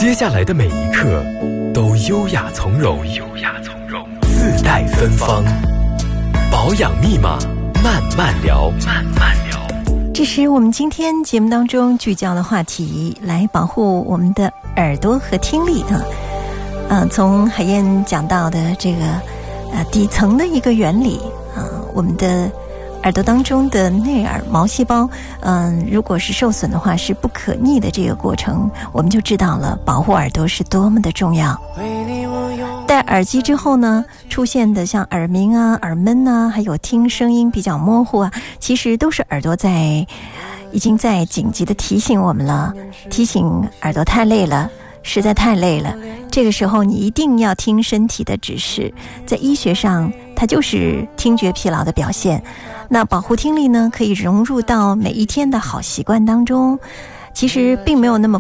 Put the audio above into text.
接下来的每一刻都优雅从容，自带芬芳。保养密码，慢慢聊。 这是我们今天节目当中聚焦的话题，来保护我们的耳朵和听力啊。从海燕讲到的这个底层的一个原理啊，我们的耳朵当中的内耳毛细胞，如果是受损的话，是不可逆的这个过程，我们就知道了保护耳朵是多么的重要。戴耳机之后呢，出现的像耳鸣啊、耳闷啊，还有听声音比较模糊啊，其实都是耳朵已经在紧急的提醒我们了，提醒耳朵太累了，实在太累了。这个时候你一定要听身体的指示，在医学上它就是听觉疲劳的表现。那保护听力呢，可以融入到每一天的好习惯当中，其实并没有那么